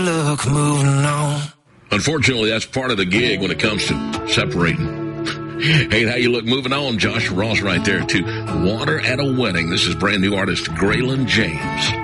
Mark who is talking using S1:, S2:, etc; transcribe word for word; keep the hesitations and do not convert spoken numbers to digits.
S1: look, moving on.
S2: Unfortunately, that's part of the gig when it comes to separating. Hey, how you look? Moving on. Josh Ross right there, too. Water at a Wedding. This is brand new artist Graylin James.